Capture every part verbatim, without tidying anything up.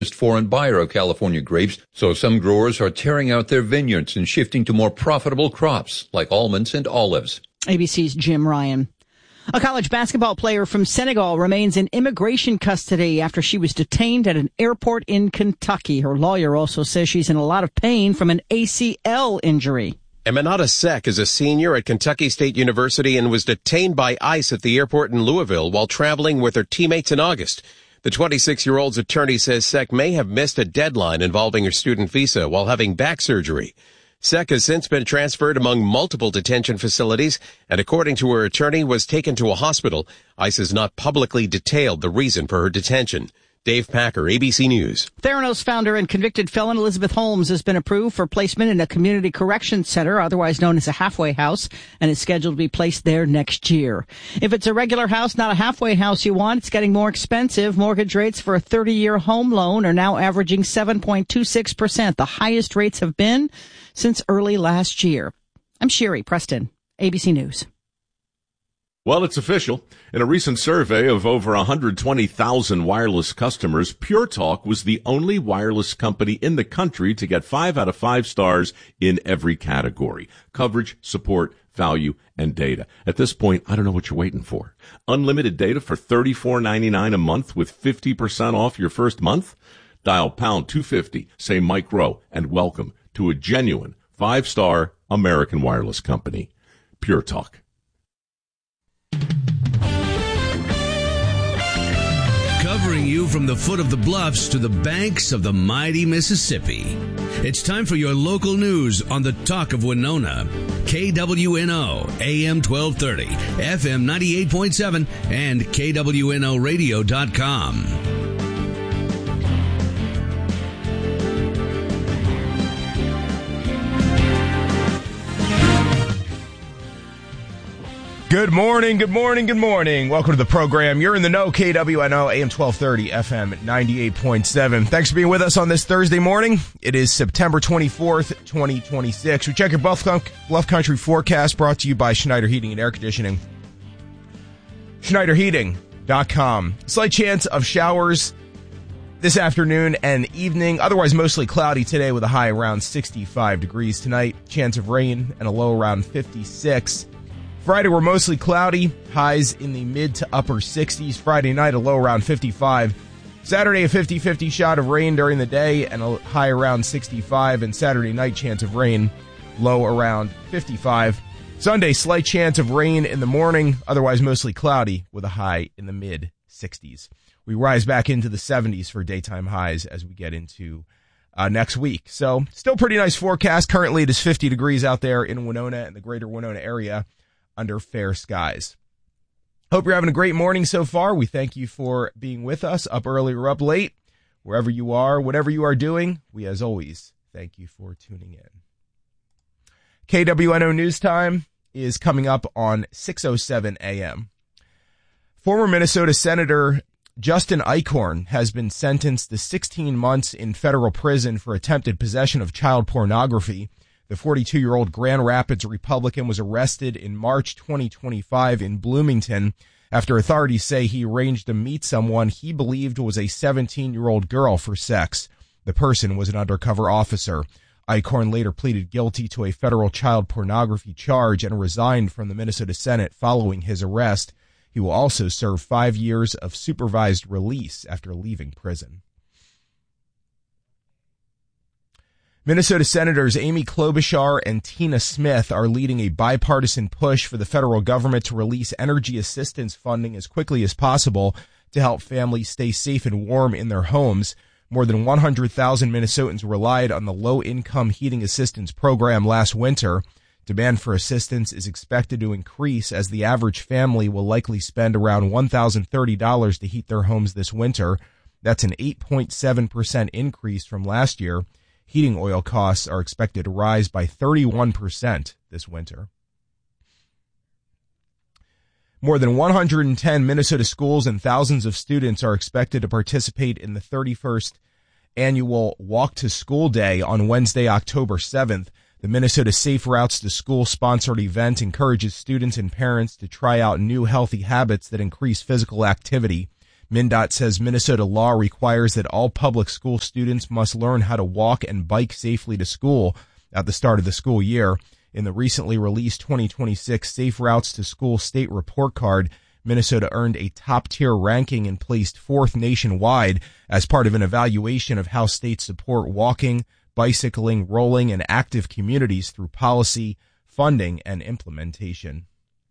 for in Bayer, California grapes, so some growers are tearing out their vineyards and shifting to more profitable crops like almonds and olives. A B C's Jim Ryan. A college basketball player from Senegal remains in immigration custody after she was detained at an airport in Kentucky. Her lawyer also says she's in a lot of pain from an A C L injury. Eminata Seck is a senior at Kentucky State University and was detained by ICE at the airport in Louisville while traveling with her teammates in August. The twenty-six-year-old's attorney says Seck may have missed a deadline involving her student visa while having back surgery. Seck has since been transferred among multiple detention facilities and, according to her attorney, was taken to a hospital. ICE has not publicly detailed the reason for her detention. Dave Packer, A B C News. Theranos founder and convicted felon Elizabeth Holmes has been approved for placement in a community correction center, otherwise known as a halfway house, and is scheduled to be placed there next year. If it's a regular house, not a halfway house you want, it's getting more expensive. Mortgage rates for a thirty-year home loan are now averaging seven point two six percent, the highest rates have been since early last year. I'm Sherry Preston, A B C News. Well, it's official. In a recent survey of over one hundred twenty thousand wireless customers, Pure Talk was the only wireless company in the country to get five out of five stars in every category: coverage, support, value, and data. At this point, I don't know what you're waiting for. Unlimited data for thirty-four ninety-nine a month with fifty percent off your first month? Dial pound two fifty, say Mike Rowe, and welcome to a genuine five-star American wireless company. Pure Talk. Covering you from the foot of the bluffs to the banks of the mighty Mississippi. It's time for your local news on the Talk of Winona. K W N O, A M twelve thirty, F M ninety-eight point seven, and K W N O radio dot com. Good morning, good morning, good morning. Welcome to the program. You're in the know, K W N O, A M twelve thirty, F M ninety-eight point seven. Thanks for being with us on this Thursday morning. It is September twenty-fourth, twenty twenty-six. We check your Bluff, Bluff Country forecast brought to you by Schneider Heating and Air Conditioning. Schneider Heating dot com. Slight chance of showers this afternoon and evening. Otherwise mostly cloudy today with a high around sixty-five degrees tonight. Chance of rain and a low around fifty-six. Friday, we're mostly cloudy, highs in the mid to upper sixties. Friday night, a low around fifty-five. Saturday, a fifty-fifty shot of rain during the day and a high around sixty-five. And Saturday night, chance of rain, low around fifty-five. Sunday, slight chance of rain in the morning, otherwise mostly cloudy with a high in the mid sixties. We rise back into the seventies for daytime highs as we get into uh, next week. So still pretty nice forecast. Currently, it is fifty degrees out there in Winona and the greater Winona area, under fair skies. Hope you're having a great morning so far. We thank you for being with us, up early or up late, wherever you are, whatever you are doing. We, as always, thank you for tuning in. K W N O News Time is coming up on six oh seven a.m. Former Minnesota Senator Justin Eichhorn has been sentenced to sixteen months in federal prison for attempted possession of child pornography. The forty-two-year-old Grand Rapids Republican was arrested in March twenty twenty-five in Bloomington after authorities say he arranged to meet someone he believed was a seventeen-year-old girl for sex. The person was an undercover officer. Eichhorn later pleaded guilty to a federal child pornography charge and resigned from the Minnesota Senate following his arrest. He will also serve five years of supervised release after leaving prison. Minnesota Senators Amy Klobuchar and Tina Smith are leading a bipartisan push for the federal government to release energy assistance funding as quickly as possible to help families stay safe and warm in their homes. More than one hundred thousand Minnesotans relied on the low-income heating assistance program last winter. Demand for assistance is expected to increase as the average family will likely spend around one thousand thirty dollars to heat their homes this winter. That's an eight point seven percent increase from last year. Heating oil costs are expected to rise by thirty-one percent this winter. More than one hundred ten Minnesota schools and thousands of students are expected to participate in the thirty-first annual Walk to School Day on Wednesday, October seventh. The Minnesota Safe Routes to School sponsored event encourages students and parents to try out new healthy habits that increase physical activity. MnDOT says Minnesota law requires that all public school students must learn how to walk and bike safely to school at the start of the school year. In the recently released twenty twenty-six Safe Routes to School State Report Card, Minnesota earned a top-tier ranking and placed fourth nationwide as part of an evaluation of how states support walking, bicycling, rolling, and active communities through policy, funding, and implementation.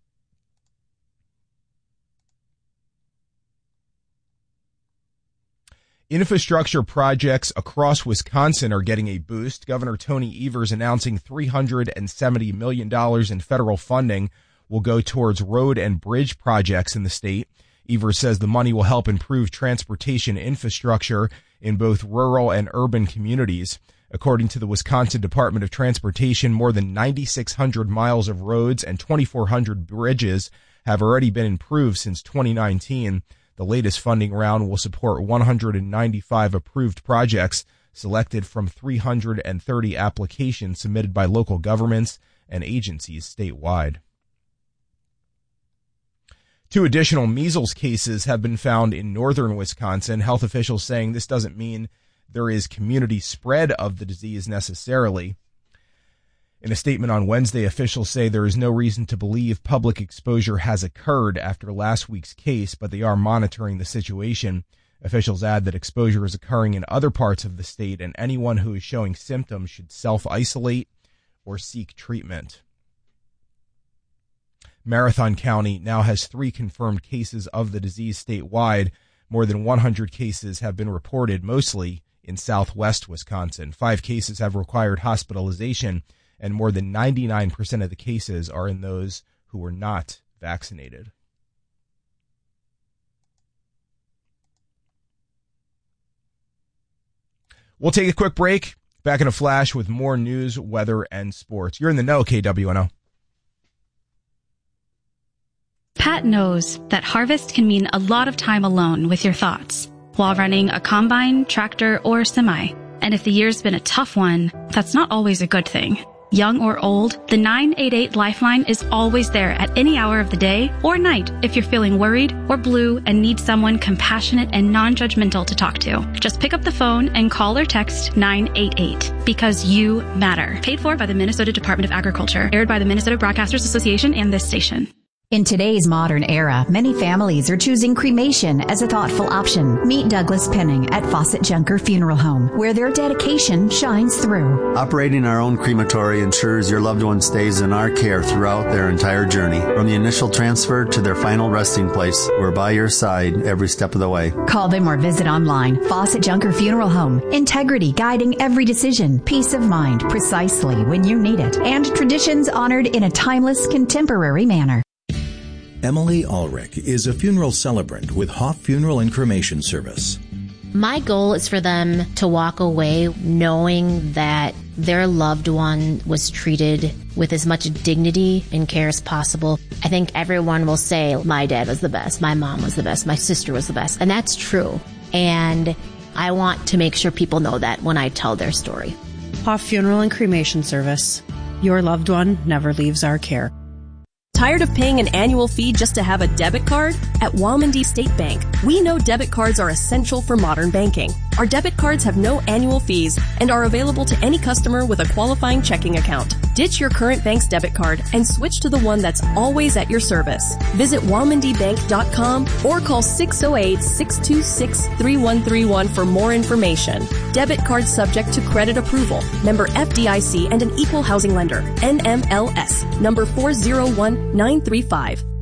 Infrastructure projects across Wisconsin are getting a boost. Governor Tony Evers announcing three hundred seventy million dollars in federal funding will go towards road and bridge projects in the state. Evers says the money will help improve transportation infrastructure in both rural and urban communities. According to the Wisconsin Department of Transportation, more than nine thousand six hundred miles of roads and two thousand four hundred bridges have already been improved since twenty nineteen. The latest funding round will support one hundred ninety-five approved projects selected from three hundred thirty applications submitted by local governments and agencies statewide. Two additional measles cases have been found in northern Wisconsin. Health officials saying this doesn't mean there is community spread of the disease necessarily. In a statement on Wednesday, officials say there is no reason to believe public exposure has occurred after last week's case, but they are monitoring the situation. Officials add that exposure is occurring in other parts of the state, and anyone who is showing symptoms should self-isolate or seek treatment. Marathon County now has three confirmed cases of the disease statewide. More than one hundred cases have been reported, mostly in southwest Wisconsin. Five cases have required hospitalization, and more than ninety-nine percent of the cases are in those who were not vaccinated. We'll take a quick break. Back in a flash with more news, weather, and sports. You're in the know, K W N O. Pat knows that harvest can mean a lot of time alone with your thoughts while running a combine, tractor, or semi. And if the year's been a tough one, that's not always a good thing. Young or old, the nine eight eight Lifeline is always there at any hour of the day or night if you're feeling worried or blue and need someone compassionate and non-judgmental to talk to. Just pick up the phone and call or text nine eight eight because you matter. Paid for by the Minnesota Department of Agriculture. Aired by the Minnesota Broadcasters Association and this station. In today's modern era, many families are choosing cremation as a thoughtful option. Meet Douglas Penning at Fawcett Junker Funeral Home, where their dedication shines through. Operating our own crematory ensures your loved one stays in our care throughout their entire journey. From the initial transfer to their final resting place, we're by your side every step of the way. Call them or visit online. Fawcett Junker Funeral Home. Integrity guiding every decision. Peace of mind precisely when you need it. And traditions honored in a timeless, contemporary manner. Emily Ulrich is a funeral celebrant with Hoff Funeral and Cremation Service. My goal is for them to walk away knowing that their loved one was treated with as much dignity and care as possible. I think everyone will say, my dad was the best, my mom was the best, my sister was the best, and that's true. And I want to make sure people know that when I tell their story. Hoff Funeral and Cremation Service. Your loved one never leaves our care. Tired of paying an annual fee just to have a debit card? At Walmondie State Bank, we know debit cards are essential for modern banking. Our debit cards have no annual fees and are available to any customer with a qualifying checking account. Ditch your current bank's debit card and switch to the one that's always at your service. Visit walmondie bank dot com or call six oh eight, six two six, three one three one for more information. Debit card subject to credit approval. Member F D I C and an equal housing lender. N M L S number four zero one nine three five.